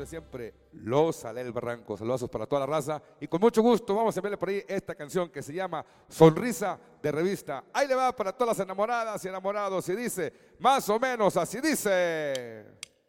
de siempre, los Alel Barranco. Saludos para toda la raza y con mucho gusto vamos a enviarle por ahí esta canción que se llama Sonrisa de Revista. Ahí le va para todas las enamoradas y enamorados y dice, más o menos así dice.